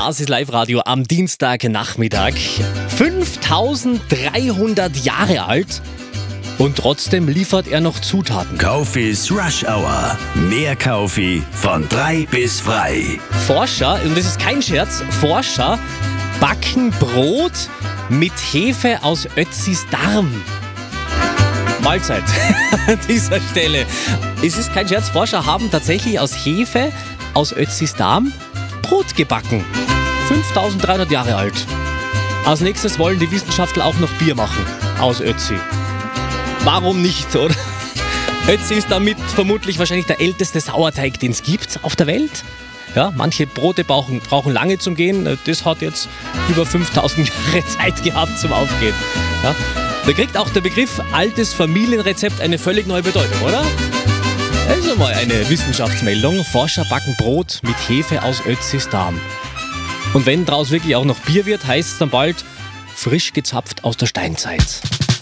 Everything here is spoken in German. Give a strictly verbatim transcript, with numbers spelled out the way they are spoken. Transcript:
Das ist Live-Radio am Dienstagnachmittag. fünftausenddreihundert Jahre alt und trotzdem liefert er noch Zutaten. Kaufis Rush Hour. Mehr Kaufi von drei bis frei. Forscher, und das ist kein Scherz, Forscher backen Brot mit Hefe aus Ötzis Darm. Mahlzeit an dieser Stelle. Es ist kein Scherz, Forscher haben tatsächlich aus Hefe aus Ötzis Darm Brot gebacken. fünftausenddreihundert Jahre alt. Als nächstes wollen die Wissenschaftler auch noch Bier machen aus Ötzi. Warum nicht, oder? Ötzi ist damit vermutlich wahrscheinlich der älteste Sauerteig, den es gibt auf der Welt. Ja, manche Brote brauchen, brauchen lange zum Gehen. Das hat jetzt über fünftausend Jahre Zeit gehabt zum Aufgehen. Ja, da kriegt auch der Begriff altes Familienrezept eine völlig neue Bedeutung, oder? Also mal eine Wissenschaftsmeldung. Forscher backen Brot mit Hefe aus Ötzis Darm. Und wenn draus wirklich auch noch Bier wird, heißt es dann bald frisch gezapft aus der Steinzeit.